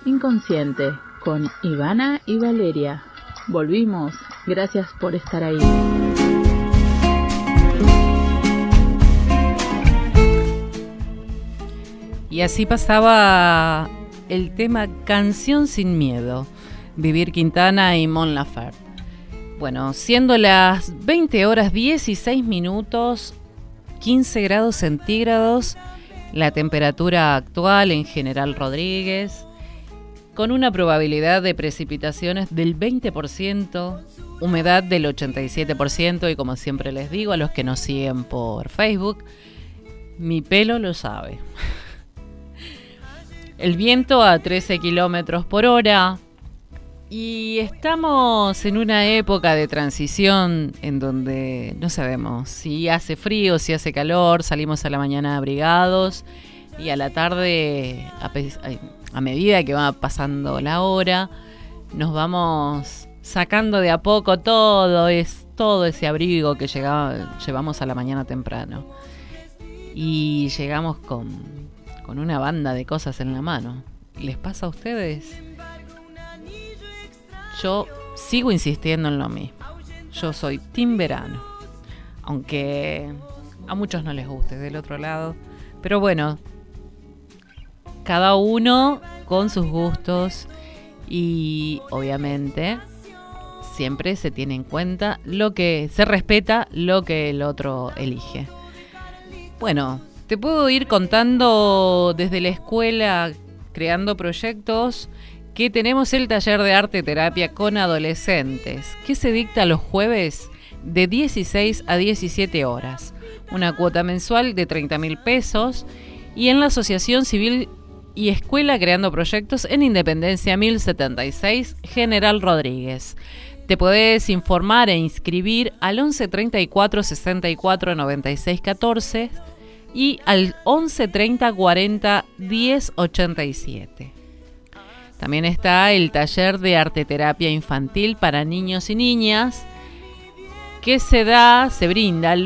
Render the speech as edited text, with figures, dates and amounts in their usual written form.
Inconsciente con Ivana y Valeria. Volvimos. Gracias por estar ahí. Y así pasaba el tema Canción sin miedo, Vivir Quintana y Mon Laferte. Bueno, siendo las 20 horas 16 minutos, 15 grados centígrados, la temperatura actual en General Rodríguez, con una probabilidad de precipitaciones del 20%, humedad del 87%, y como siempre les digo a los que nos siguen por Facebook, mi pelo lo sabe. El viento a 13 kilómetros por hora. Y estamos en una época de transición en donde no sabemos si hace frío, si hace calor, salimos a la mañana abrigados y a la tarde, a medida que va pasando la hora, nos vamos sacando de a poco todo ese abrigo que llevamos a la mañana temprano. Y llegamos con una banda de cosas en la mano. ¿Les pasa a ustedes? Yo sigo insistiendo en lo mismo. Yo soy team verano. Aunque a muchos no les guste del otro lado. Pero bueno, cada uno con sus gustos. Y obviamente siempre se tiene en cuenta se respeta lo que el otro elige. Bueno, te puedo ir contando desde la escuela, creando proyectos, que tenemos el taller de arte terapia con adolescentes, que se dicta los jueves de 16 a 17 horas. Una cuota mensual de 30.000 pesos. Y en la Asociación Civil y Escuela Creando Proyectos en Independencia 1076, General Rodríguez. Te podés informar e inscribir al 11 34 64 96 14 y al 11 30 40 10 87. También está el taller de arteterapia infantil para niños y niñas que se brinda